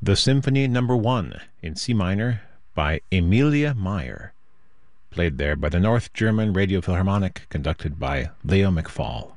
The Symphony No. 1 in C minor by Emilia Meyer, played there by the North German Radio Philharmonic, conducted by Leo McFall.